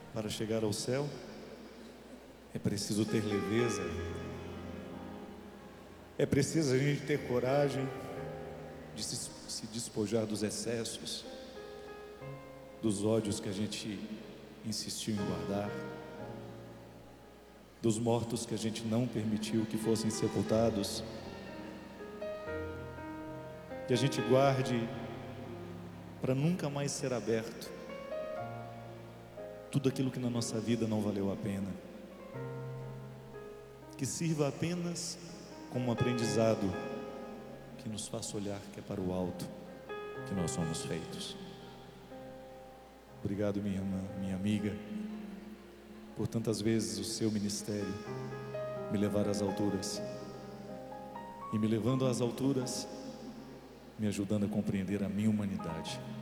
Para chegar ao céu, é preciso ter leveza, é preciso a gente ter coragem de se despojar dos excessos, dos ódios que a gente insistiu em guardar, dos mortos que a gente não permitiu que fossem sepultados, que a gente guarde para nunca mais ser aberto tudo aquilo que na nossa vida não valeu a pena, que sirva apenas como um aprendizado que nos faça olhar que é para o alto que nós somos feitos. Obrigado, minha irmã, minha amiga, por tantas vezes o seu ministério me levar às alturas, e me levando às alturas, me ajudando a compreender a minha humanidade.